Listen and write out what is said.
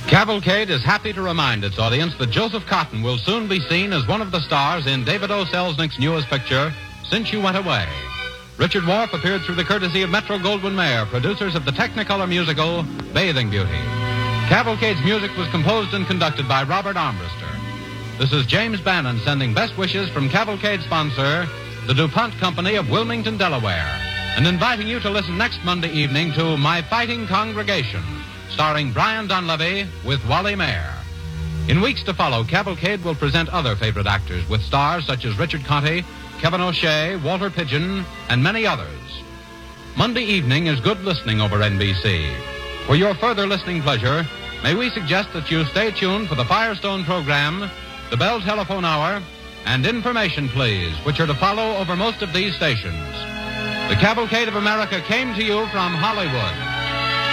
Cavalcade is happy to remind its audience that Joseph Cotten will soon be seen as one of the stars in David O. Selznick's newest picture, Since You Went Away. Richard Wharf appeared through the courtesy of Metro-Goldwyn-Mayer, producers of the Technicolor musical Bathing Beauty. Cavalcade's music was composed and conducted by Robert Armbruster. This is James Bannon sending best wishes from Cavalcade sponsor, the DuPont Company of Wilmington, Delaware, and inviting you to listen next Monday evening to My Fighting Congregation, starring Brian Donlevy with Wally Mayer. In weeks to follow, Cavalcade will present other favorite actors with stars such as Richard Conte, Kevin O'Shea, Walter Pidgeon, and many others. Monday evening is good listening over NBC. For your further listening pleasure, may we suggest that you stay tuned for the Firestone program, the Bell Telephone Hour, and Information Please, which are to follow over most of these stations. The Cavalcade of America came to you from Hollywood.